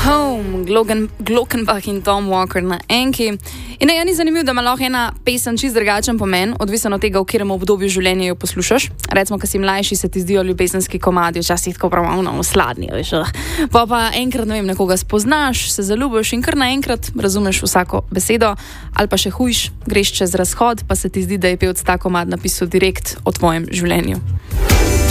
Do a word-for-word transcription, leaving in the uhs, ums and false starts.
Home, Glogen, Glockenbach in Tom Walker na enki. In ne, ni zanimivo, da ima lahko ena pesem čist drugačen pomen, odvisno od tega, v katerem obdobju življenja jo poslušaš. Recimo, ko si mlajši, se ti zdijo ljubezenski komadi včasih tako pravno sladni, veš. Pa pa enkrat, ne vem, nekoga spoznaš, se zaljubiš in kar naenkrat razumeš vsako besedo, ali pa še hujš, greš čez razhod, pa se ti zdi, da je pevec ta komad napisal direkt o tvojem življenju.